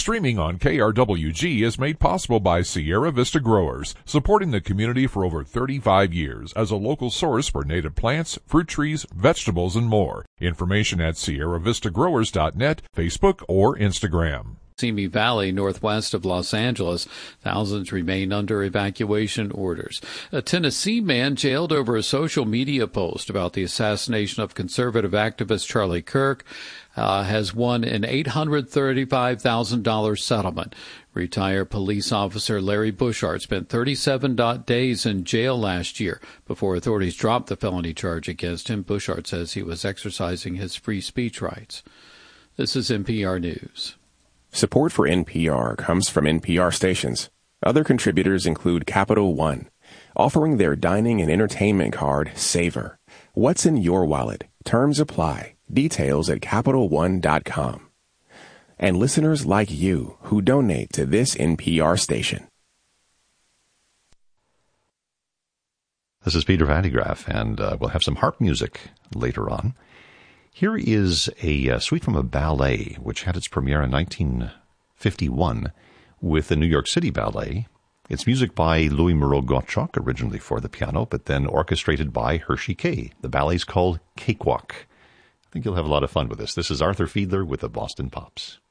Streaming on KRWG is made possible by Sierra Vista Growers, supporting the community for over 35 years as a local source for native plants, fruit trees, vegetables, and more. Information at SierraVistaGrowers.net, Facebook, or Instagram. Simi Valley, northwest of Los Angeles. Thousands remain under evacuation orders. A Tennessee man jailed over a social media post about the assassination of conservative activist Charlie Kirk has won an $835,000 settlement. Retired police officer Larry Bushart spent 37 days in jail last year before authorities dropped the felony charge against him. Bushart says he was exercising his free speech rights. This is NPR News. Support for NPR comes from NPR stations. Other contributors include Capital One, offering their dining and entertainment card, Savor. What's in your wallet? Terms apply. Details at CapitalOne.com. And listeners like you who donate to this NPR station. This is Peter Van de Graaff, and we'll have some harp music later on. Here is a suite from a ballet, which had its premiere in 1951 with the New York City Ballet. It's music by Louis Moreau-Gottschalk, originally for the piano, but then orchestrated by Hershey Kay. The ballet's called Cakewalk. I think you'll have a lot of fun with this. This is Arthur Fiedler with the Boston Pops.